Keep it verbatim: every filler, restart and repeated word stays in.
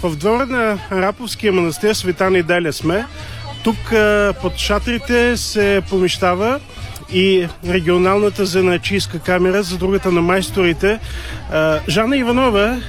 в двора на Раповския манастир Света Неделя сме. Тук а, под шатрите се помещава и регионалната занаятчийска камера за другата на майсторите. А, Жана Иванова